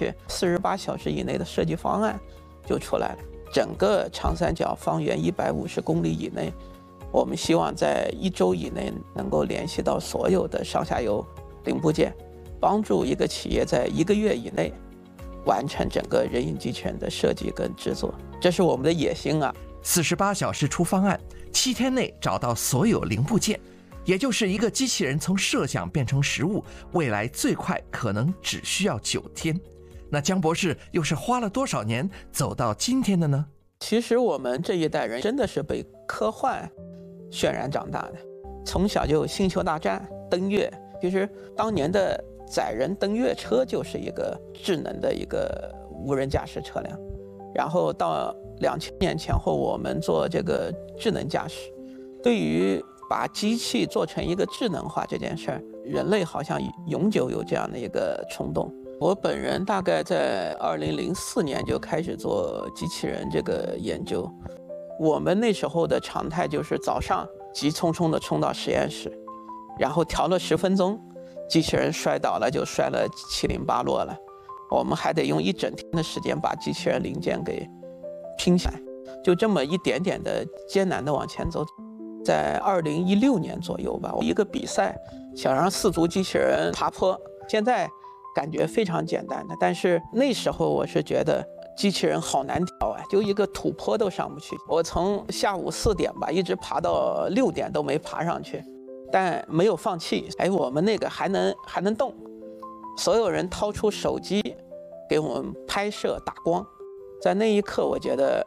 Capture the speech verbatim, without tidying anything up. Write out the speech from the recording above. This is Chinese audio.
去，四十八小时以内的设计方案就出来了。整个长三角方圆一百五十公里以内，我们希望在一周以内能够联系到所有的上下游零部件，帮助一个企业在一个月以内完成整个人形机器人的设计跟制作，这是我们的野心啊！ 四十八小时出方案，七天内找到所有零部件，也就是一个机器人从设想变成实物，未来最快可能只需要九天。那姜博士又是花了多少年走到今天的呢？ 其实我们这一代人真的是被科幻渲染长大的，从小就有星球大战、登月。其实当年的载人登月车就是一个智能的一个无人驾驶车辆，然后到两千年前后，我们做这个智能驾驶。对于把机器做成一个智能化这件事儿，人类好像永久有这样的一个冲动。我本人大概在二零零四年就开始做机器人这个研究。我们那时候的常态就是早上急匆匆地冲到实验室，然后调了十分钟，机器人摔倒了就摔了七零八落了，我们还得用一整天的时间把机器人零件给拼起来，就这么一点点的艰难的往前走。在二零一六年左右吧，一个比赛想让四足机器人爬坡，现在感觉非常简单的，但是那时候我是觉得机器人好难调啊，就一个土坡都上不去。我从下午四点吧一直爬到六点都没爬上去，但没有放弃。哎，我们那个还能还能动，所有人掏出手机给我们拍摄打光。在那一刻，我觉得